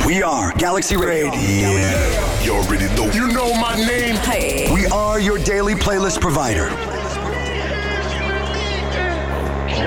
We are Galaxy Radio. You already know. You know my name. We are your daily playlist provider.